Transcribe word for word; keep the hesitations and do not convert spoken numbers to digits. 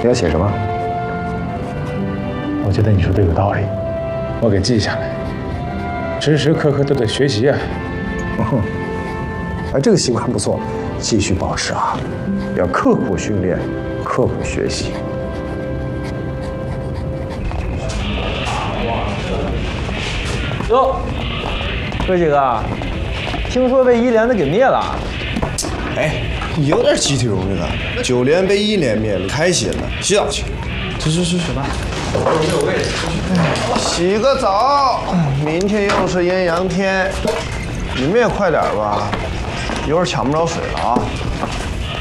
你要写什么？ 我觉得你说的有道理， 我给记下来，时时刻刻都得学习啊。 哼，哎，这个习惯不错，继续保持啊，要刻苦训练，刻苦学习。 哟，哥几个，听说被一连的给灭了。 哎，你有点鸡头那个，九连被一连灭了，开心了，洗澡去。 去去去，去吧。 洗个澡，明天又是艳阳天，你们也快点吧，一会儿抢不着水了啊。